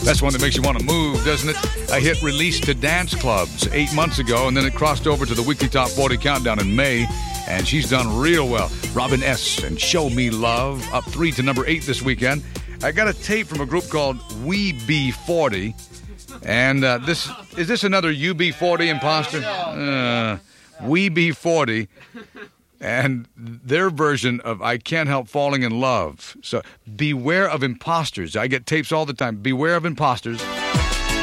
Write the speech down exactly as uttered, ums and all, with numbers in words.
That's one that makes you want to move, doesn't it? A hit released to dance clubs eight months ago, and then it crossed over to the weekly Top forty Countdown in May, and she's done real well. Robin S. and Show Me Love, up three to number eight this weekend. I got a tape from a group called We Be forty, and uh, this is this another U B forty imposter? Uh, We Be forty. And their version of I Can't Help Falling in Love. So beware of imposters. I get tapes all the time. Beware of imposters.